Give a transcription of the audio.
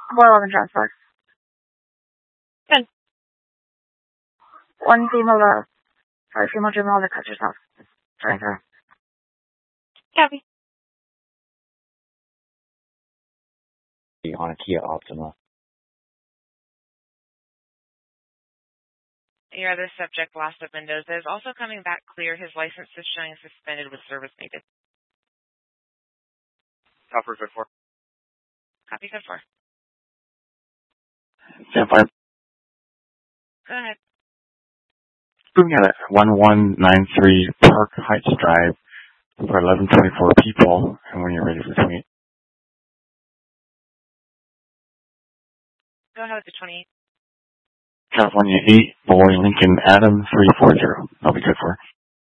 411 transport. Good. One female juvenile that cut yourself. Sorry. Copy. On a Kia Optima. Your other subject, Las of Mendoza, is also coming back clear. His license is showing suspended with service needed. Copy 4. Copy 4. 10-5. Go ahead. Moving at 1193 Park Heights Drive for 1124 people, and when you're ready for 28. Go ahead with the 28. California 8, Boy Lincoln Adam 340. I'll be good for.